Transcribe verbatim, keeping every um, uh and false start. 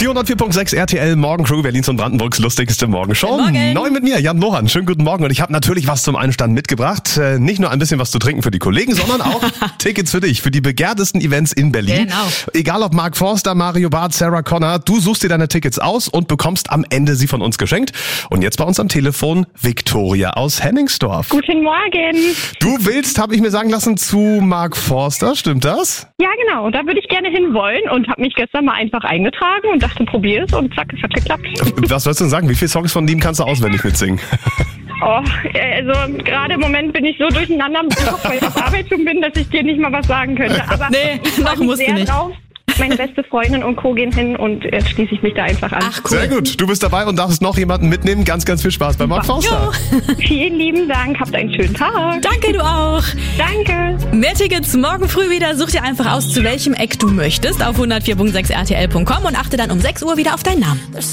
hundertvier Komma sechs R T L Morgencrew, Berlins und Brandenburgs lustigste Morgenshow. Morgen. Neu mit mir, Jan Lohan. Schönen guten Morgen. Und ich habe natürlich was zum Einstand mitgebracht. Äh, nicht nur ein bisschen was zu trinken für die Kollegen, sondern auch Tickets für dich, für die begehrtesten Events in Berlin. Genau. Egal ob Mark Forster, Mario Barth, Sarah Connor, du suchst dir deine Tickets aus und bekommst am Ende sie von uns geschenkt. Und jetzt bei uns am Telefon Viktoria aus Hennigsdorf. Guten Morgen. Du willst, habe ich mir sagen lassen, zu Mark Forster, stimmt das? Ja, genau. Da würde ich gerne hinwollen und habe mich gestern mal einfach eingetragen und dachte, probier es und zack, es hat geklappt. Was sollst du denn sagen? Wie viele Songs von ihm kannst du auswendig mitsingen? Oh, also gerade im Moment bin ich so durcheinander im Kopf, weil ich auf Arbeit schon bin, dass ich dir nicht mal was sagen könnte. Aber Nee, ich noch freue mich musst du sehr nicht. drauf. Meine beste Freundin und Co. gehen hin und jetzt schließe ich mich da einfach an. Ach, cool. Sehr gut, du bist dabei und darfst noch jemanden mitnehmen. Ganz, ganz viel Spaß bei Mark Forster. Vielen lieben Dank. Habt einen schönen Tag. Danke, du auch. Danke. Mehr Tickets morgen früh wieder. Such dir einfach aus, zu welchem Eck du möchtest auf hundertvier Komma sechs R T L Punkt com und achte dann um sechs Uhr wieder auf deinen Namen.